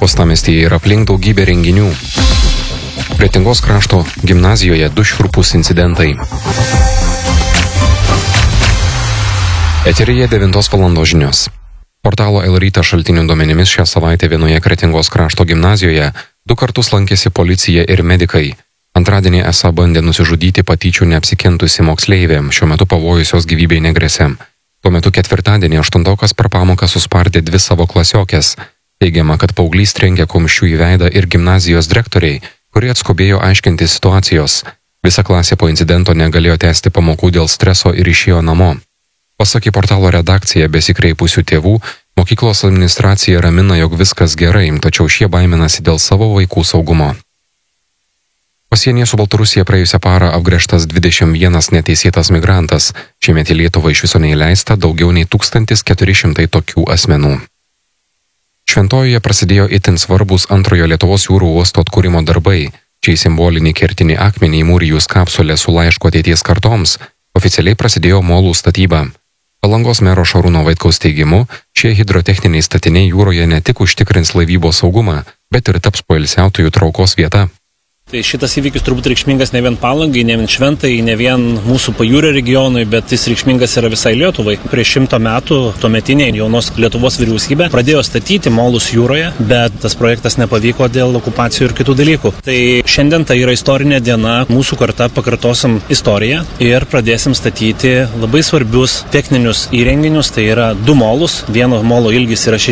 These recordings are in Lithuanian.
Uostamiestyje ir aplink daugybė renginių. Kretingos krašto gimnazijoje 2 šiurpūs incidentai. Eteryje 9 valandos žinios. Portalo El Rytas šaltinių duomenimis šią savaitę vienoje Kretingos krašto gimnazijoje 2 kartus lankėsi policija ir medikai. Antradienį esą bandė nusižudyti patyčių neapsikentusi moksleivė, šiuo metu pavojus jos gyvybei negresia. Tuo metu ketvirtadienį 8-okas per pamoką suspardė 2 savo klasiokės. Teigiama, kad paauglys trenkė kumščiu į veidą ir gimnazijos direktoriai, kurie atskubėjo aiškinti situacijos. Visa klasė po incidento negalėjo tęsti pamokų dėl streso ir išėjo namo. Pasak portalo redakcija besikreipusių tėvų, mokyklos administracija ramina, jog viskas gerai, tačiau šie baiminasi dėl savo vaikų saugumo. Pasienyje su Baltarusija praėjusią parą apgręžtas 21 neteisėtas migrantas. Šiemet į Lietuvą iš viso neįleista daugiau nei 1400 tokių asmenų. Šventojoje prasidėjo itin svarbus antrojo Lietuvos jūrų uosto atkūrimo darbai. Čia į simbolinį kertinį akmenį įmūrijus kapsulę su laišku ateities kartoms, oficialiai prasidėjo molų statyba. Palangos mero Šarūno Vaitkaus teigimu, šie hidrotechniniai statiniai jūroje ne tik užtikrins laivybos saugumą, bet ir taps poilsiautojų traukos vieta. Tai šitas įvykis turbūt reikšmingas ne vien Palangai, ne vien Šventai, ne vien mūsų pajūrio regionui, bet jis reikšmingas yra visai Lietuvai. Prieš 100 metų tuometinė jaunos Lietuvos vyriausybė pradėjo statyti molus jūroje, bet tas projektas nepavyko dėl okupacijų ir kitų dalykų. Tai šiandien tai yra istorinė diena, mūsų karta pakartosim istoriją ir pradėsim statyti labai svarbius techninius įrenginius. Tai yra 2 molus, vieno molo ilgis yra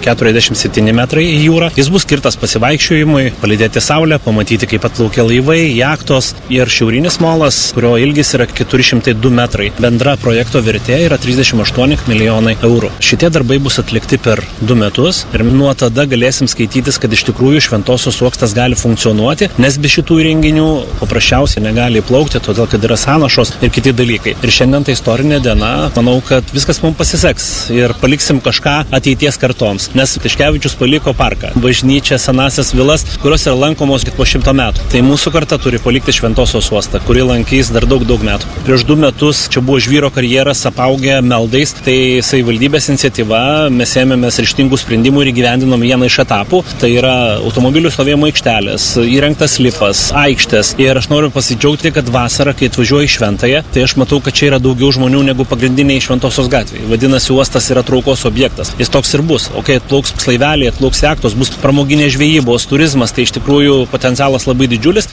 647 metrai į jūrą. Jis bus skirtas pasivaikščiojimui, palydėti saulę, pamatyti, kaip atplaukia laivai, jachtos ir šiaurinis molas, kurio ilgis yra 402 metrai. Bendra projekto vertė yra 38 milijonai eurų. Šitie darbai bus atlikti per 2 metus ir nuo tada galėsim skaitytis, kad iš tikrųjų Šventosios uostas gali funkcionuoti, nes be šitų įrenginių paprasčiausiai negali įplaukti, todėl kad yra sąnašos ir kiti dalykai. Ir šiandien tai istorinė diena, manau, kad viskas mums pasiseks ir paliksim kažką ateities kartoms, nes Tiškevičius paliko parką, bažnyčią, senasias vilas, kurios yra lankomos po 100 metų. Tai mūsų karta turi palikti Šventosios uostą, kurį lankys dar daug metų. Prieš 2 metus čia buvo žvyro karjeras apaugę meldais, tai savivaldybės iniciatyva, mes ėmėmės ryžtingų sprendimų ir įgyvendinom vieną iš etapų. Tai yra automobilių stovėjimo aikštelės, įrengtas lipas, aikštės. Ir aš noriu pasidžiaugti, kad vasarą, kai atvažiuoju į Šventąją, tai aš matau, kad čia yra daugiau žmonių negu pagrindiniai Šventosios gatvėje. Vadinasi, uostas yra traukos objektas. Jis toks ir bus. O kai atplauks laiveliai, atplauks jachtos, bus pramoginės žvejybos, turizmas, tai iš tikrųjų potencialas labai didžiulis.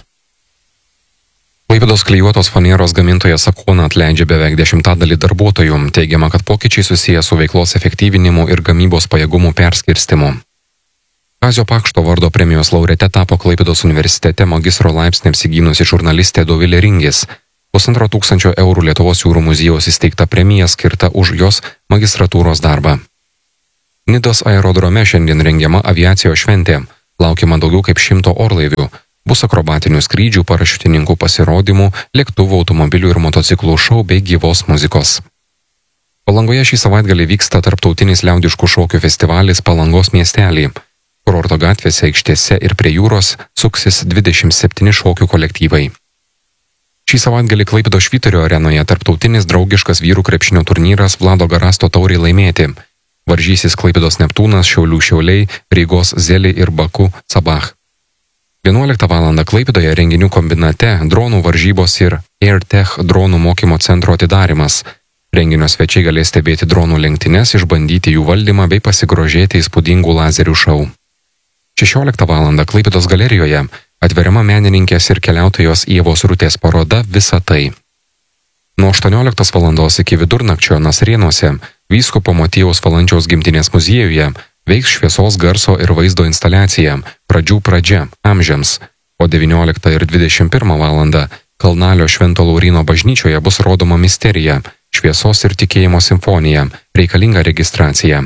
Klaipėdos klijuotos fanieros gamintojas Sakona atleidžia beveik 10% darbuotojų. Teigiama, kad pokyčiai susiję su veiklos efektyvinimu ir gamybos pajėgumų perskirstimu. Kazio Pakšto vardo premijos laureate tapo Klaipėdos universitete magistro laipsnį apsigynusi žurnalistė Dovilė Ringis. 1500 eurų Lietuvos jūrų muziejaus įsteigta premija skirta už jos magistratūros darbą. Nidos aerodrome šiandien rengiama aviacijos šventė. Laukiama daugiau kaip 100 orlaivių. Bus akrobatinių skrydžių, parašiutininkų pasirodymų, lėktuvų, automobilių ir motociklų šou bei gyvos muzikos. Palangoje šį savaitgalį vyksta tarptautinis liaudiškų šokių festivalis Palangos miestelį. Kurorto gatvėse, aikštėse ir prie jūros suksis 27 šokių kolektyvai. Šį savaitgalį Klaipėdos Švyturio arenoje tarptautinis draugiškas vyrų krepšinio turnyras Vlado Garasto taurei laimėti. Varžysis Klaipėdos Neptūnas, Šiaulių Šiauliai, Rygos Zelį ir Baku Sabach. 11 val. Klaipėdoje renginių kombinate dronų varžybos ir AirTech dronų mokymo centro atidarimas. Renginio svečiai galės stebėti dronų lenktynes, išbandyti jų valdymą bei pasigrožėti įspūdingų lazerių šou. 16 val. Klaipėdos galerijoje atveriama menininkės ir keliautojos Ievos Rutės paroda Visa tai. Nuo 18 val. Iki vidurnakčio Nasrėnuose vyskupo Motiejaus Valančiaus gimtinės muziejuje veiks šviesos, garso ir vaizdo instaliacija Pradžių pradžia amžiams, o 19 ir 21 val. Kalnalio Švento Lauryno bažnyčioje bus rodoma misterija Šviesos ir tikėjimo simfonija, reikalinga registracija.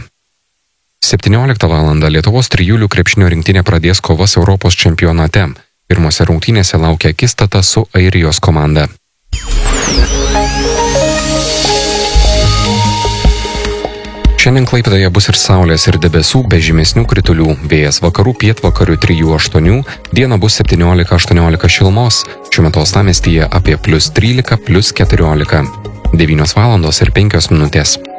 17 val. Lietuvos trijulių krepšinio rinktinė pradės kovas Europos čempionate. Pirmose rungtynėse laukia akistata su Airijos komanda. Šiandien Klaipėdoje bus ir saulės, ir debesų be žymesnių kritulių. Vėjas vakarų pietvakarių 3–8, diena bus 17–18 šilumos, šiuo metu uostamiestyje apie +13, +14. 9 valandos ir 5 minutės.